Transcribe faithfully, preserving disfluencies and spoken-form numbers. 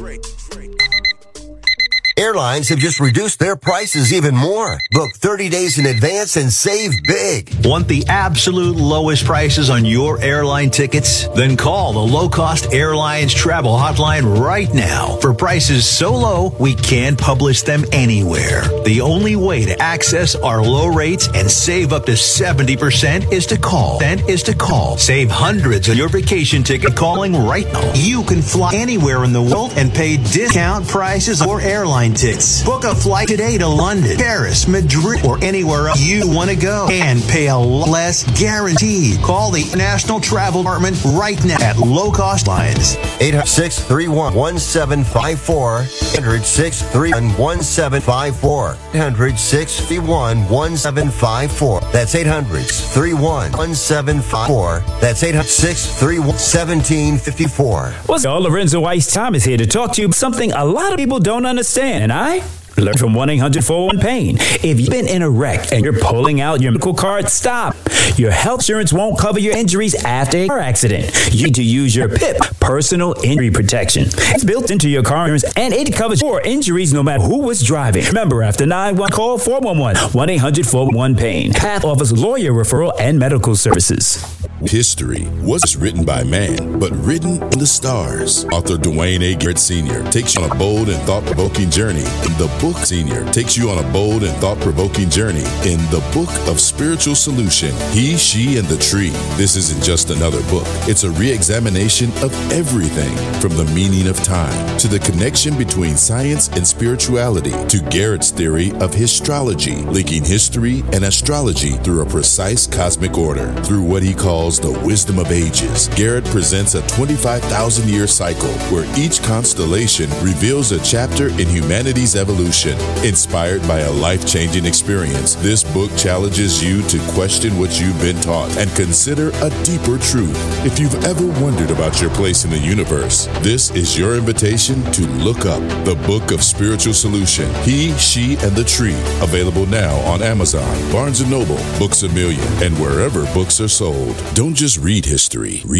Airlines have just reduced their prices even more. Book thirty days in advance and save big. Want the absolute lowest prices on your airline tickets? Then call the Low Cost Airlines Travel Hotline right now for prices so low we can't publish them anywhere. The only way to access our low rates and save up to seventy percent is to call. And is to call. Save hundreds on your vacation ticket calling right now. You can fly anywhere in the world and pay discount prices or airline tickets. Book a flight today to London, Paris, Madrid, or anywhere else you want to go and pay a lot less guaranteed. Call the National Travel Department right now at Low Cost Lines. eight hundred, six three one, one seven five four. eight hundred, six three one, one seven five four. eight hundred, six three one, one seven five four. That's eight hundred, six three one, one seven five four. That's eight hundred, six three one, one seven five four. What's up? Lorenzo Ice Thomas here to talk to you about something a lot of people don't understand. And I learned from one eight hundred four one pain. If you've been in a wreck and you're pulling out your medical card, stop. Your health insurance won't cover your injuries after a car accident. You need to use your P I P, Personal Injury Protection. It's built into your car insurance and it covers your injuries no matter who was driving. Remember, after nine one one, call four one one, one eight hundred four one one pain. Path offers lawyer referral and medical services. History wasn't written by man, but written in the stars. Author Dwayne A. Garrett Senior takes you on a bold and thought-provoking journey in the book. Senior takes you on a bold and thought-provoking journey in the book of Spiritual Solution, He, She, and the Tree. This isn't just another book. It's a re-examination of everything from the meaning of time to the connection between science and spirituality to Garrett's theory of histrology, linking history and astrology through a precise cosmic order. Through what he calls the wisdom of ages, Garrett presents a twenty-five thousand year cycle where each constellation reveals a chapter in humanity's evolution. Inspired by a life-changing experience, this book challenges you to question what you've been taught and consider a deeper truth. If you've ever wondered about your place in the universe, this is your invitation to look up the Book of Spiritual Solution, He, She, and the Tree. Available now on Amazon, Barnes and Noble, Books A Million, and wherever books are sold. Don't just read history, read